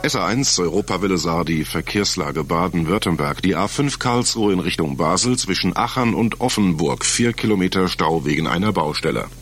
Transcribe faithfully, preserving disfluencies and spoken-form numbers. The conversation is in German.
S A eins Europawelle Sardi, Verkehrslage Baden-Württemberg. Die A fünf Karlsruhe in Richtung Basel zwischen Achern und Offenburg. Vier Kilometer Stau wegen einer Baustelle.